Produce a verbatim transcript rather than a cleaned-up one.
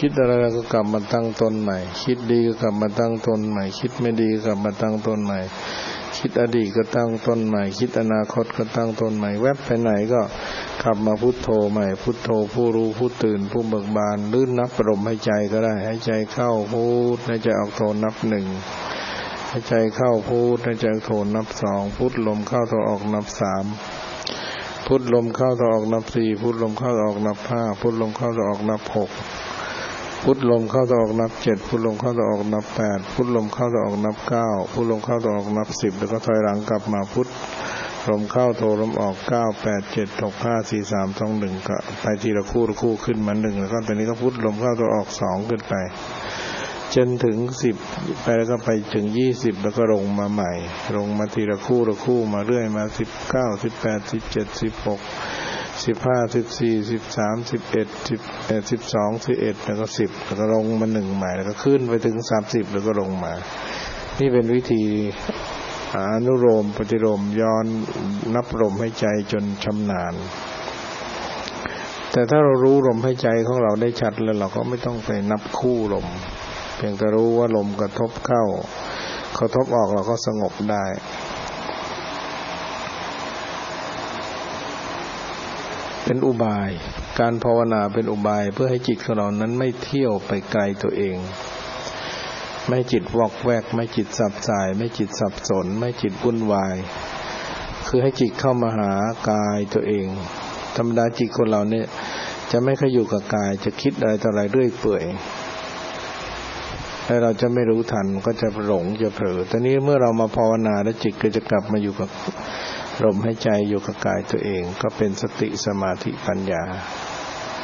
คิดอะไรก็กลับมาตั้งต้นใหม่คิดดีก็กลับมาตั้งต้นใหม่คิดไม่ดีก็กลับมาตั้งต้นใหม่คิดอดีตก็ตั้งต้นใหม่คิดอนาคตก็ตั้งต้นใหม่แวบไปไหนก็กลับมาพุทโธใหม่พุทโธผู้รู้ผู้ตื่นผู้เบิกบานลื่นนับลมหายใจก็ได้หายใจเข้าพุทหายใจออกโทนับหนึ่งหายใจเข้าพุทหายใจออกโทนับสองพุทลมเข้าโทออกนับสามพุทลมเข้าโทออกนับสี่พุทลมเข้าโทออกนับห้าพุทลมเข้าโทออกนับหกพุทลมเข้าโทออกนับเจ็ดพุทลมเข้าโทออกนับแปดพุทลมเข้าโทออกนับเก้าพุทลมเข้าโทออกนับสิบแล้วก็ถอยหลังกลับมาพุทลมเข้าโทลมออกเก้า แปด เจ็ด หก ห้า สี่ สาม สอง หนึ่งก็ไปทีละคู่ละคู่ขึ้นมาหนึ่งแล้วก็ตอนนี้ก็พุทลมเข้าโทออกสองขึ้นไปจนถึงสิบไปแล้วก็ไปถึงยี่สิบแล้วก็ลงมาใหม่ลงมาทีละคู่ละคู่มาเรื่อยมาสิบเก้า สิบแปด สิบเจ็ด สิบหก สิบห้า สิบสี่ สิบสาม สิบเอ็ด สิบเอ็ด สิบสอง สิบเอ็ดแล้วก็สิบแล้วก็ลงมาหนึ่งใหม่แล้วก็ขึ้นไปถึงสามสิบแล้วก็ลงมานี่เป็นวิธีอนุโลมปฏิโลมย้อนนับลมหายใจจนชำนาญแต่ถ้าเรารู้ลมหายใจของเราได้ชัดแล้วเราก็ไม่ต้องไปนับคู่ลมเพียงแต่รู้ว่าลมกระทบเข้ากระทบออกเราก็สงบได้เป็นอุบายการภาวนาเป็นอุบายเพื่อให้จิตของเรานั้นไม่เที่ยวไปไกลตัวเองไม่จิตวอกแวกไม่จิตสับสายไม่จิตสับสนไม่จิตวุ่นวายคือให้จิตเข้ามาหากายตัวเองธรรมดาจิตคนเราเนี่ยจะไม่ค่อยอยู่กับกายจะคิดอะไรต่ออะไรเรื่อยเปื่อยแล้วเราจะไม่รู้ทันก็จะหลงจะเผลอแต่นี้เมื่อเรามาภาวนาแล้วจิตก็จะกลับมาอยู่กับลมหายใจอยู่กับกายตัวเองก็เป็นสติสมาธิปัญญา